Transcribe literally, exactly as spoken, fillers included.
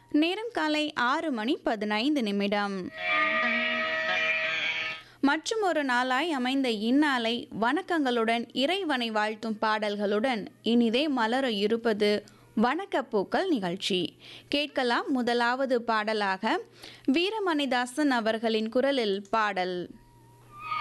நேரம் காலை ஆறு மணி பதினைந்து நிமிடம். மற்றும் ஒரு நாளாய் அமைந்த இந்நாளை வணக்கங்களுடன் இறைவனை வாழ்த்தும் பாடல்களுடன் இனிதே மலர இருப்பது வணக்கப்பூக்கள் நிகழ்ச்சி. கேட்கலாம் முதலாவது பாடலாக வீரமணிதாசன் அவர்களின் குரலில் பாடல்.